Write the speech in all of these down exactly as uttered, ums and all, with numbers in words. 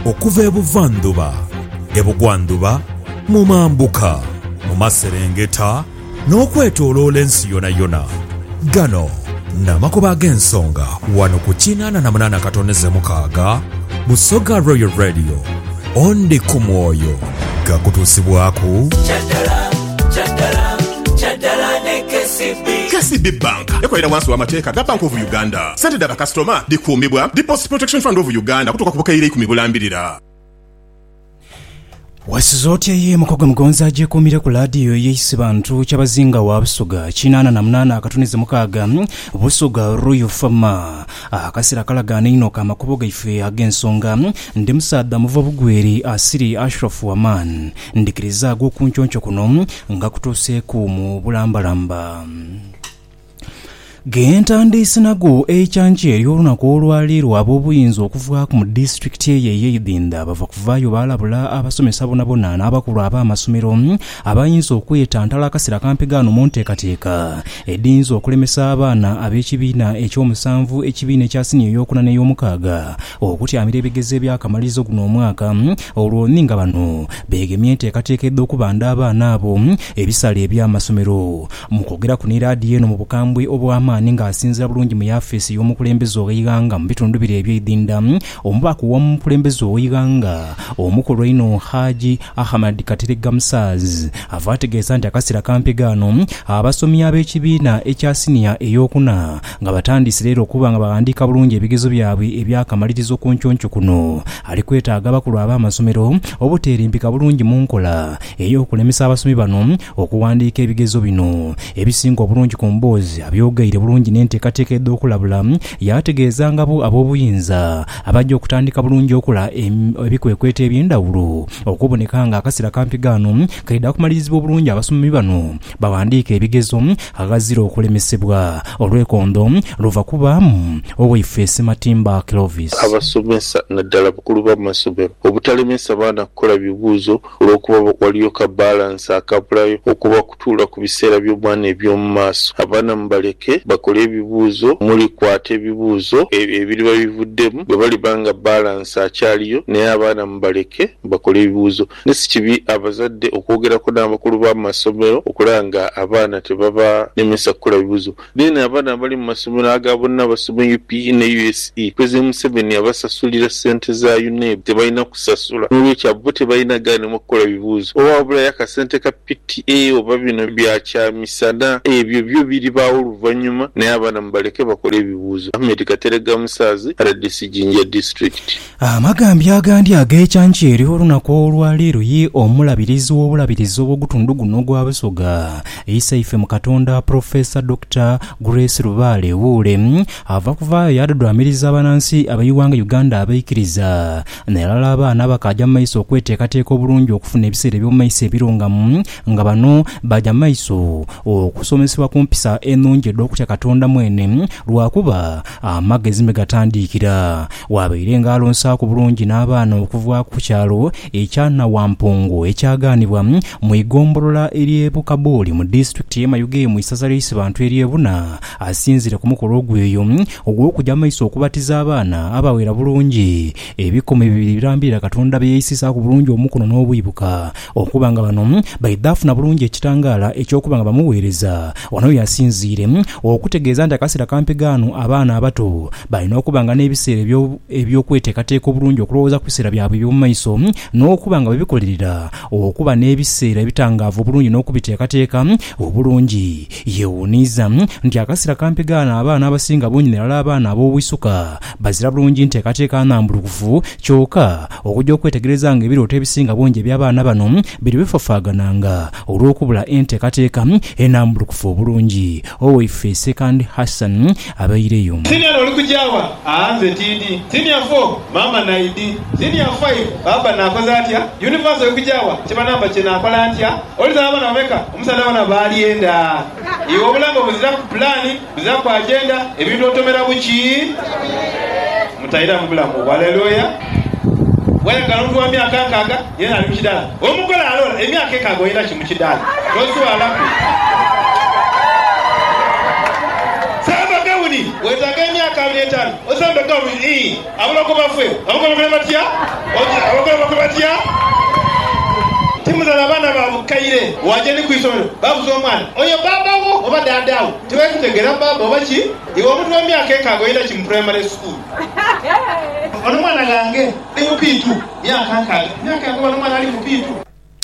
okuva ebuvanduba, ebugwanduba, mu mambuka, mu maserengeta n'okwetooloola ensi yona yona. Gano n'amakubo ag'ensonga wano ku kinaana na munaana katoneze mukaaga Busoga Royal Radio. Ondi ku mwoyo gakutuusibwaku Chaddala, chaddala, chaddala ne K C B. K C B Bank ekolera wansi w'amateeka ga Bank of Uganda. Ssente dda bakasitoma dikuumibwa Deposit Protection Fund of Uganda kutuuka ku bukaire ikumi bulambirira. Wasizote ye mukoga mugonza ajekumire ku radio yeisi bantu kyabazinga wa Busoga kinaana na munaana akatoneze mukaaga Busoga Royal Farmer. Akasira kalagana ino kamakubo gaife agensonga ndi musaada muva bugweri asiri Ashraf Waman ndikiriza go kunchoncho kuno nga kutose ku mu bulambalamba. Genta ndisinago echanche lyolunaku olwaliro ab'obuyinza okuvaako mu district ye yeyidinda bava kuvaayo balabula abasomesa bonna bonna n'abakulu ab'amasomero abayinza okweta ntala akasera kampigaano mu nteekateeka edinza okulemesa abaana ab'ekibiina ekyomusanvu ekibiina ekya siniya ey'okuna n'ey'omukaaga okutyamira ebigezo ebyakamalizo guno omwaka olwo ninga bano beegemye enteekateeka edda okubanda abaana abo ebisale eby'amasomero. Mu kwogera ku n'eraadiyo eno mu bukambwe obw'ama ninga asinzira bulungi mu yafeesi y'omukulembeze ow'eggwanga mu bitundu biri eby'edinda omubaka w'omukulembeze ow'eggwanga omukulu eno Haji Ahmad Katerega Musaz ava ategeeza nti akasera kampigaano abasomi ab'ekibiina ekya siniya ey'okuna nga batandise leero okuba nga bawandiika bulungi ebigezo byabwe ebyakamalirizo ku nkyonco kuno ali kwetaaga abakulu ab'amasomero obuteerimbika bulungi mu nkola ey'okulemesa abasomi bano okuwandiika ebigezo bino ebisinga obulungi ku mboozi abyogeire bulungi n'enteekateeka edda okulabula yategeeza nga bo ab'obuyinza abajja okutandika bulungi okola ebikwekweto eby'endawulo okuboneka nga akasera kampigaano kaidda kumalirizibwa obulungi abasomi bano bawandiika ebigezo agazira okulemesebwa. Olwekondo luva kubaamu owaife Matimba Clovis. Abasomesa naddala bukulu b'amasomero obutalemesa baana kukola bibuuzo olw'okuba waliyo ka balance akabulayo okuba kutuula ku biseera by'omwana eby'omu maaso. Abaana mubaleke bakole ebibuuzo muli kwata ebibuuzo ebiri babivuddemu bwe bali banga balance akyaliyo naye abaana mubaleke bakole ebibuuzo. Nesi kibi abazadde okwogerako n'abakulu b'amasomero okulanga abaana tebaba nemesa kukola bibuuzo. Nene abaana bali mu masomero aga bonna basoma U P E ne U S E President Museveni abasasulira ssente za U N E B tebalina kusasula n'olwekyo abo tebalina gaana mu kukola bibuuzo owabula yakasente ka P T A oba bino byakyamisana ebyo byo biri baawo oluvannyuma naye abaana mubaleke bakole ebibuuzo. Ahmed Katerega Musaazi R D C Jinja District. Amagambye agandi ag'ekyankyeri olunaku olwaleero ye omulabirizi w'obulabirizi obw'ogutundu guno gwa Busoga Isaife mu Katonda Professor Doctor Grace Rubale Wuule ava kuvaayo yadodwamiriza abanansi abayiwanga Uganda abaikiriza nalala abaana bakajja mu maiso okweteekateeka obulungi okufuna ebiseera eby'omu maiso ebirungamu nga bano bajja mu maiso okusomesebwa ku mpisa ennungi ed'okutya Katonda mwene lwakuba amagezi me gatandikira. Wabaire ng'alonsaako bulungi n'abaana okuva ku kyalo ekyana Wampungu ekyagaanibwa mu igombolola ery'Ebukabooli mu disitulikiti y'e Mayuge mu isaza ly'Isi bantu ery'Ebuna asinzire ku mukolo ogw'eyo ogw'okujja maiso okubatiza abaana abawera bulungi ebikumi bibiri birambirira Katonda bye yeeyisisa ku bulungi omukono n'obwibuka okuba nga bano baidde afuna bulungi ekitangaala eky'okuba nga bamuweereza. Wano yasinziire okutegeeza nti akasera kampigaano abaana abato balina okuba nga n'ebiseera eby'okweteekateeka obulungi okulowooza ku biseera byabwe eby'omu maiso n'okuba nga babikolerera okuba n'ebiseera ebitangaavu obulungi n'okubiteekateeka obulungi. Yeewuniiza nti akasera kampigaano abaana abasinga bungi nalala abaana ab'obwisuka bazira bulungi nteekateeka nnambulukufu kyokka okujja okwetegereza nga ebirooto ebisinga bungi eby'abaana bano biri bifafaagananga olw'okubula enteekateeka ennambulukufu obulungi. Owaife Second Hassan abaireyo. Senior oli kujawa aanze tindi. Senior four mama naidi. Senior five baba nakoza atya. Universal oli kujawa kibanamba kina akola atya. Oli za abana wameka omusana abana baali enda. Iwo obulango buzira ku plani buzira ku agenda ebintu otomera buki mutaira mu bulamu. Haleluya. Wale kalundu wa myaka nkaaga yena ali mu kidala. Omukola alola emyaka ekaaga oyina ki mu kidala. Toswala ku. Saba gawuni wetaga ag'emyaka abiri etaano osanga gavumenti abaloko baffe abakolokole batya abakola bakole batya timuzala abaana babukaire wajeni ku isomero babuza omwana oyo babawo oba daadawo tebekutegera baba oba ki iwe omuntu w'emyaka enkaaga oyina ki mu primary school ono mwana gange ali mupiitu myaka nkaaga myaka yange ono mwana ali mupiitu.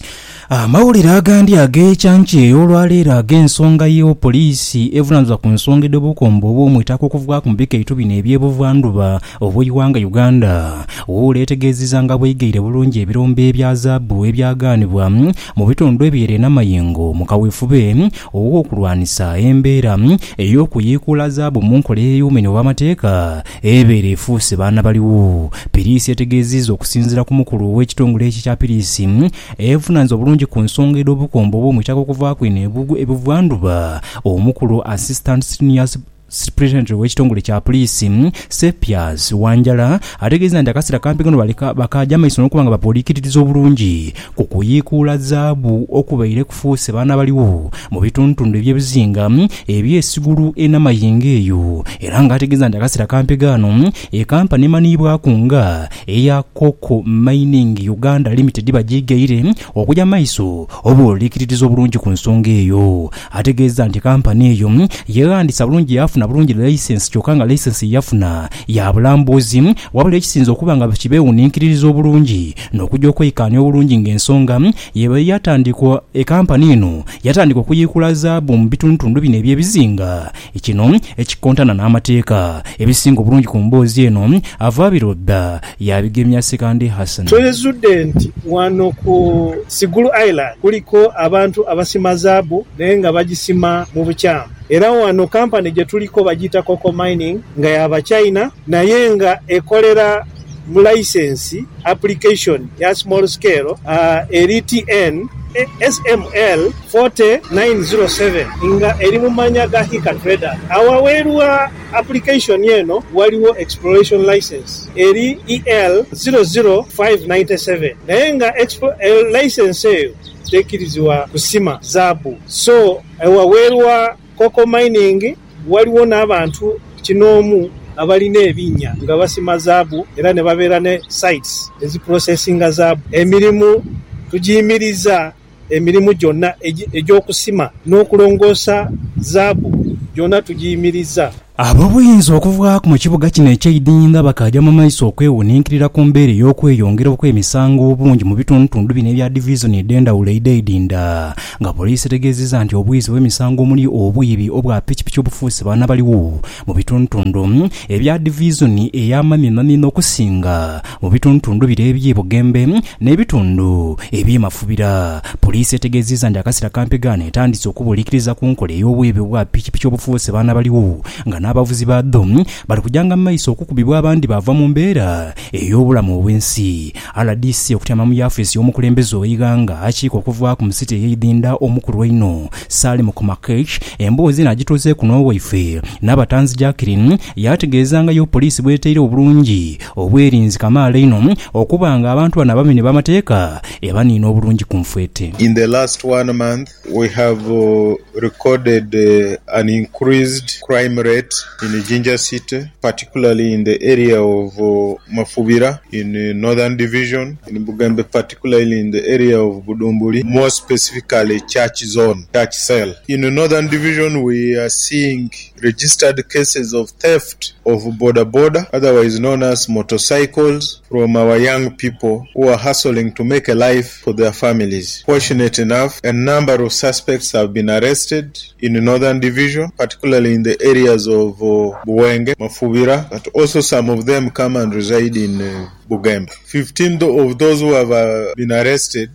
Amawulire agandi ag'ekyanki olwaleero ag'ensonga y'o poliisi evunaanyizibwa ku nsonga ed'obukombo obw'omwitaka okuvuga ku mbika ebitu bino eby'ebuvanjuba obw'eggwanga Uganda. Owuula etegeezezza nga bweyigaire bulungi ebirombe ebya zaabu ebyagaanibwa mu bitundu ebyere n'amayengo mu kaweefube ow'okulwanisa embeera ey'okuyiikula zaabu mu nkola ey'obumenyi obw'amateeka ebeera efuuse baana baliwo. Poliisi etegeezezza okusinziira ku mukulu w'ekitongole eki kya poliisi evunaanyizibwa bulungi ku nsonga ed'obukombo obw'omwitaka okuva kwino ebuvanjuba omukulu assistant senior Superintendent w'ekitongole kya poliisi Sepias Wanjala ategeeza nti akaseera kampi kano bakajja amaiso n'okuba nga bapoliikiririza obulungi ku kuyiikuula zaabu okubaire kufuuse baana baliwo mu bitundutundu eby'ebizinga ebyesigulu enamayinga eyo, era ng'ategeeza nti akaseera kampi gano ekampani emanyiibwako nga eya Coco Mining Uganda Limited bagigaire okujja amaiso obuliikiririza obulungi ku nsonga eyo. Ategeeza nti kampani eyo yeeyandisa bulungi yafu na bulungi license kyokka nga license yafuna ya bulambuzi wabula ekisinza okuba nga kibeewuniikiririza obulungi n'okujja okweyikaanya obulungi ng'ensonga yeba yatandikwa ekampani eno yatandika okuyiikula zaabu mu bitundutundu bino eby'ebizinga ekino ekikontana n'amateeka ebisinga obulungi ku mboozi eno ava birodda yabigemya Sekandi Hassan. Twezudde nti wano ku Sigulu Island kuliko abantu abasima zaabu naye nga bagisima mu bukyamu. Era wano kampani gye tuliko bagiyita Coco Mining nga yaba China naye nga ekolera mu license application ya small scale uh, eri T N S M L four nine zero seven nga eri mu manya ga Hika Trader. Awaweerwa application yeno waliwo exploration license eri E L zero zero five nine seven naye nga uh, license eyo tekirizibwa kusima zaabu. So awaweerwa Coco Mining waliwo n'abantu kinoomu abalina ebinnya nga basima zaabu era ne babeera ne sites eziprocessinga zaabu. Emirimu tugiyimiriza emirimu gyonna egy'okusima n'okulongoosa zaabu gyonna tugiyimiriza. Ab'obuyinza okuva mu kibuga kino eky'Idinda bakajja mu maiso okwewuniikirira ku mbeera ey'okweyongera okw'emisango obungi mu bitundutundu bino ebya division ed'endawulo Idinda, nga poliisi etegeezezza nti obuyinza bw'emisango omuli obwibi obwa pikipiki obufuuse baana baliwo mu bitundutundu ebya division ey'amamyemamye n'okusinga mu bitundutundu biro eby'e Bugembe n'ebitundu eby'e Mafubira. Poliisi etegeezezza nti akaseera kampi gano etandise okubuuliikiriza ku nkola ey'obwibi obwa pikipiki obufuuse baana baliwo nga n'abavuzi ba dom bali kujanga mu maiso okukubibwa abandi bava mu mbeera ey'obulamu obw'ensi. R D C okutyama mu yafeesi y'omukulembeze ow'Iganga akiiko okuva ku musiti ey'Idinda omukulu eno Salim Komakech emboozi n'agituuze ku n'owaife n'abatanzi Jacqueline yategeezangayo poliisi bweteire obulungi obwerinzi kamaala eno okuba nga abantu bano abamenyi b'amateeka ebaniina obulungi ku nfwete. In the last one month we have uh, recorded uh, an increased crime rate in Jinja City, particularly in the area of uh, Mafubira in uh, Northern Division, in Bugembe, particularly in the area of Budumbuli, more specifically Church Zone, Church Cell. In the Northern Division, we are seeing registered cases of theft of border border, otherwise known as motorcycles, from our young people who are hustling to make a life for their families. Fortunate enough, a number of suspects have been arrested in the Northern Division, particularly in the areas of uh, Buwenge, Mafubira, but also some of them come and reside in uh, Bugembe. fifteen of those who have uh, been arrested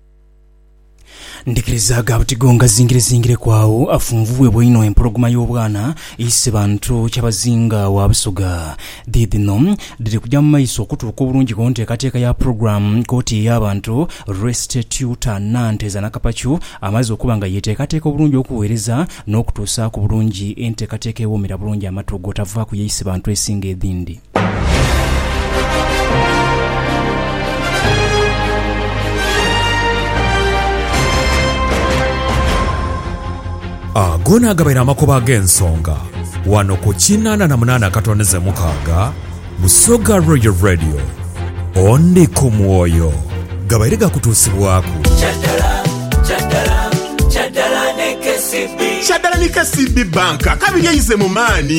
ndikirizaga butigonga zingire zingire kwawo afunvuwe bwino empologoma y'obwana ise bantu kyabazinga wa busoga didino diri kujja mu maiso okutuuka obulungi konteekateeka ya program kooti y'abantu restituta nanteza nakapacu amaze okuba nga yeteekateeka obulungi okuweereza n'okutuusa ku bulungi enteekateeka ewoomera bulungi amatu gotava ku yeise bantu esinga edindi. Agona agabaira amakuba ag'ensonga wano ku kinana na munana katoneze mukaaga Busoga Royal Radio ondi ku mwoyo gabaire gakutuusibwako Chaddala, Chaddala, Chaddala ne K C B. Chaddala ne K C B Bank kabiri yayize mu maani